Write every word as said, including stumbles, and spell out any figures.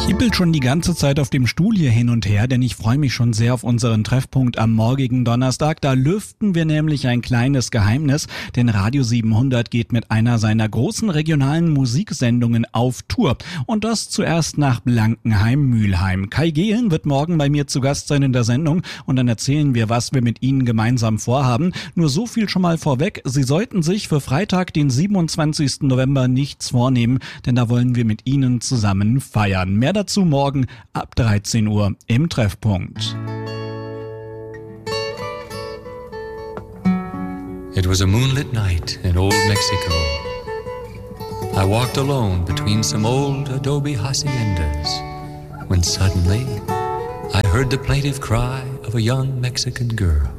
Kippelt schon die ganze Zeit auf dem Stuhl hier hin und her, denn ich freue mich schon sehr auf unseren Treffpunkt am morgigen Donnerstag. Da lüften wir nämlich ein kleines Geheimnis, denn Radio siebenhundert geht mit einer seiner großen regionalen Musiksendungen auf Tour. Und das zuerst nach Blankenheim-Mülheim. Kai Gehlen wird morgen bei mir zu Gast sein in der Sendung und dann erzählen wir, was wir mit Ihnen gemeinsam vorhaben. Nur so viel schon mal vorweg, Sie sollten sich für Freitag, den siebenundzwanzigsten November nichts vornehmen, denn da wollen wir mit Ihnen zusammen feiern. Mehr dazu morgen ab dreizehn Uhr im Treffpunkt. It was a moonlit night in old Mexico. I walked alone between some old adobe haciendas when suddenly I heard the plaintive cry of a young Mexican girl.